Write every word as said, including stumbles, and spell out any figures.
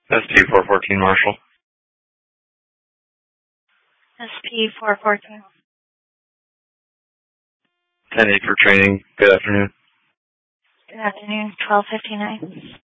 S P four fourteen Marshall. S P four fourteen. ten eight for training. Good afternoon. Good afternoon, twelve fifty-nine.